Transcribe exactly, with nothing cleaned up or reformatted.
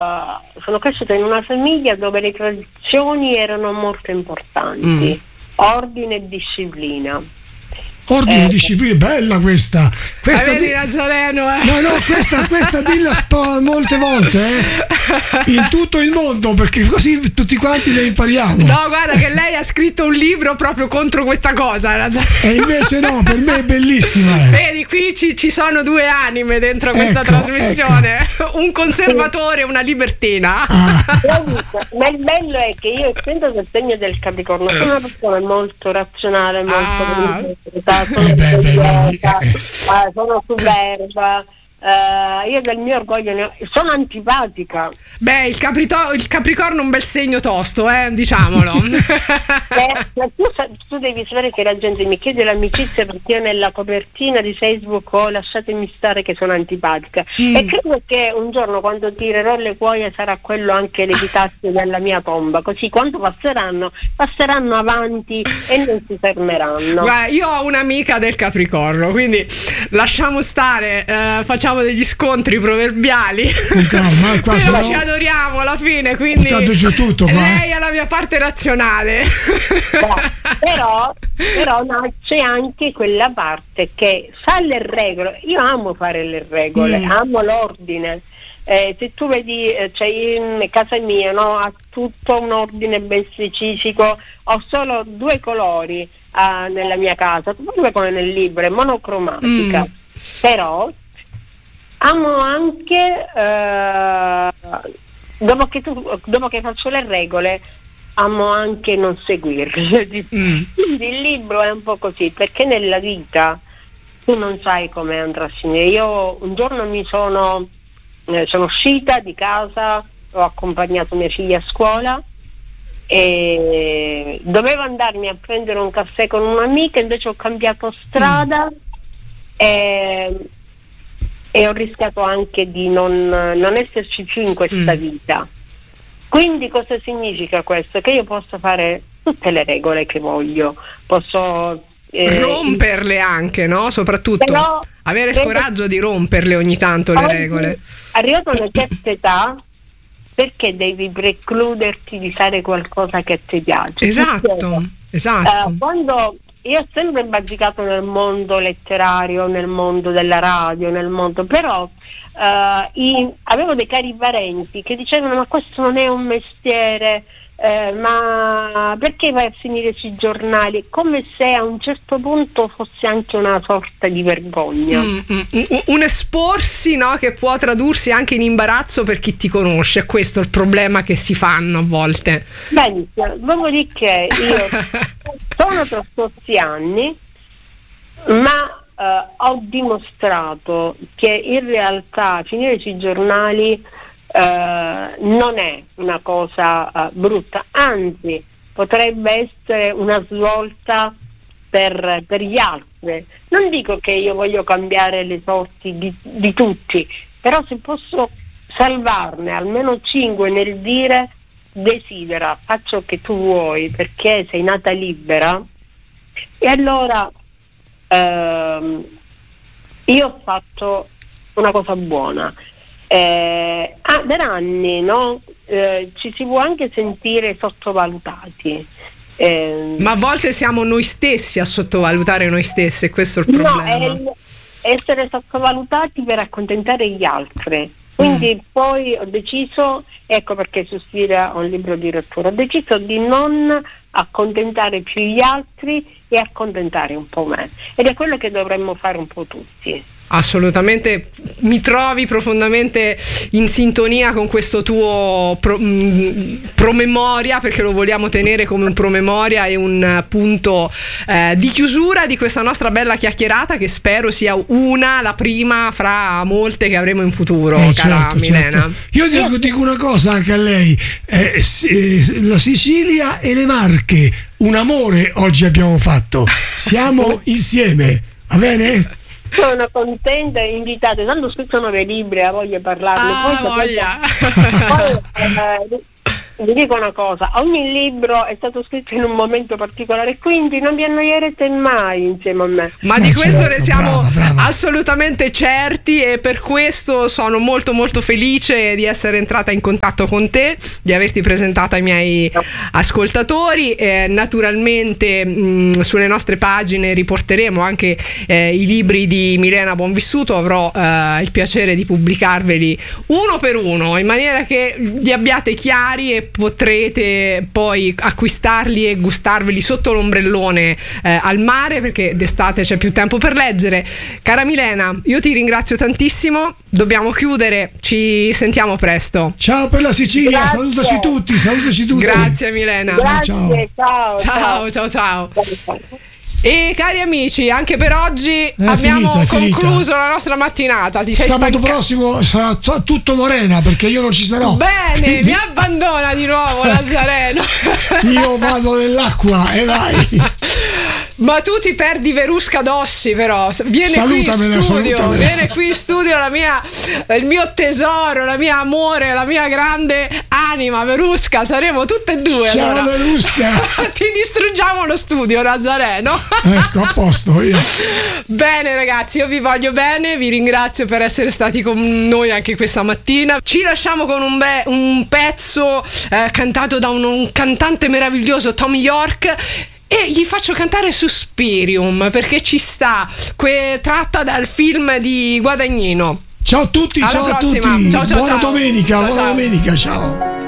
sono cresciuta in una famiglia dove le tradizioni erano molto importanti, mm. ordine e disciplina. Ordine e eh, disciplina, bella questa. Questa di di... Nazareno, eh. No, no, questa, questa dilla spo- molte volte, eh. In tutto il mondo, perché così tutti quanti le impariamo. No, guarda che lei ha scritto un libro proprio contro questa cosa, Nazareno. E invece no, per me è bellissima. Eh. Vedi, qui ci, ci sono due anime dentro questa ecco, trasmissione, ecco. Un conservatore e una libertina. Ah. Ma il bello è che io, essendo del segno del Capricorno, sono una persona molto razionale, molto ah. sono, eh beh, beh, eh, sono superba, uh, io del mio orgoglio ne ho, sono antipatica. Beh, il, caprito- il Capricorno è un bel segno tosto, eh, diciamolo. Beh, tu, tu devi sapere che la gente mi chiede l'amicizia perché io nella copertina di Facebook ho lasciatemi stare che sono antipatica, mm. e credo che un giorno quando tirerò le cuoia sarà quello anche l'epitafio della mia tomba, così quando passeranno passeranno avanti e non si fermeranno. Guarda, io ho un'amica del Capricorno, quindi lasciamo stare, eh, facciamo degli scontri proverbiali. Calma, qua però sono... ci adoriamo alla fine, quindi tanto c'è tutto qua. Lei è la mia parte razionale. Beh, però però no, c'è anche quella parte che sa le regole. Io amo fare le regole, mm. amo l'ordine. Eh, se tu vedi, eh, cioè in casa mia, no, ha tutto un ordine ben specifico, ho solo due colori uh, nella mia casa, proprio come nel libro, è monocromatica, mm. però amo anche uh, dopo che tu, dopo che faccio le regole, amo anche non seguirle. Mm. Quindi il libro è un po' così, perché nella vita tu non sai come andrà a finire. Io un giorno mi sono eh, sono uscita di casa, ho accompagnato mia figlia a scuola e dovevo andarmi a prendere un caffè con un'amica, invece ho cambiato strada mm. e, e ho rischiato anche di non, non esserci più in questa mm. vita. Quindi cosa significa questo? Che io posso fare tutte le regole che voglio, posso eh, romperle anche, no? Soprattutto però, avere il credo, coraggio di romperle ogni tanto le regole. Arrivato a una certa età, perché devi precluderti di fare qualcosa che ti piace? Esatto, esatto. Uh, quando io ho sempre bazzicato nel mondo letterario, nel mondo della radio, nel mondo, però uh, i, avevo dei cari parenti che dicevano: ma questo non è un mestiere, eh, ma perché vai a finire sui giornali? Come se a un certo punto fosse anche una sorta di vergogna. Mm, mm, un esporsi, no, che può tradursi anche in imbarazzo per chi ti conosce. Questo è il problema che si fanno a volte. Benissimo, dopodiché io sono trascorsi anni, ma Uh, ho dimostrato che in realtà finire sui giornali uh, non è una cosa uh, brutta, anzi potrebbe essere una svolta per, per gli altri. Non dico che io voglio cambiare le sorti di, di tutti, però se posso salvarne almeno cinque nel dire desidera, faccio che tu vuoi perché sei nata libera, e allora Uh, io ho fatto una cosa buona. Eh, ah, per anni, no? Eh, ci si può anche sentire sottovalutati. Eh, Ma a volte siamo noi stessi a sottovalutare noi stessi, questo è il problema. No, è essere sottovalutati per accontentare gli altri. Quindi mm. poi ho deciso, ecco perché su Stile ho un libro di lettura, ho deciso di non accontentare più gli altri e accontentare un po' me, ed è quello che dovremmo fare un po' tutti. Assolutamente, mi trovi profondamente in sintonia con questo tuo pro, mh, promemoria, perché lo vogliamo tenere come un promemoria e un punto eh, di chiusura di questa nostra bella chiacchierata, che spero sia una, la prima fra molte che avremo in futuro, eh, cara certo, Milena. Certo. Io dico, dico una cosa anche a lei, eh, la Sicilia e le Marche, un amore oggi abbiamo fatto, siamo insieme, va bene? Sono contenta e invitata, tanto scrivono dei libri, a voglia parlarne. Ah, poi, voglia. Poi, eh, vi dico una cosa, ogni libro è stato scritto in un momento particolare, quindi non vi annoierete mai insieme a me. Ma no, di questo certo, ne siamo brava, brava. assolutamente certi, e per questo sono molto molto felice di essere entrata in contatto con te, di averti presentata ai miei ascoltatori. Eh, naturalmente mh, sulle nostre pagine riporteremo anche eh, i libri di Milena Buonvissuto, avrò eh, il piacere di pubblicarveli uno per uno in maniera che li abbiate chiari e potrete poi acquistarli e gustarveli sotto l'ombrellone eh, al mare, perché d'estate c'è più tempo per leggere. Cara Milena, io ti ringrazio tantissimo, dobbiamo chiudere, ci sentiamo presto. Ciao per la Sicilia, Grazie. salutaci tutti, salutaci tutti. Grazie Milena. Grazie, ciao. Ciao, ciao, ciao. ciao. E cari amici, anche per oggi abbiamo finita, è finita. concluso la nostra mattinata. Ti sei Sabato stanca- prossimo sarà t- tutto Morena perché io non ci sarò. Bene, Quindi mi abbandona di nuovo Nazareno. io vado nell'acqua e vai. Ma tu ti perdi Verusca Dossi, però viene Salutamela, qui in studio, salutamela. viene qui in studio la mia, il mio tesoro, la mia amore, la mia grande anima, Verusca, saremo tutte e due. Ciao allora. Verusca. Ti distruggiamo lo studio, Nazareno. Ecco, a posto io. Bene ragazzi, io vi voglio bene, vi ringrazio per essere stati con noi anche questa mattina. Ci lasciamo con un, be- un pezzo eh, cantato da un, un cantante meraviglioso, Tom York, e gli faccio cantare Suspirium perché ci sta, que- tratta dal film di Guadagnino. Ciao a tutti, Alla ciao prossima. a tutti. Ciao, ciao, buona ciao. domenica, Ciao, buona ciao. domenica, ciao.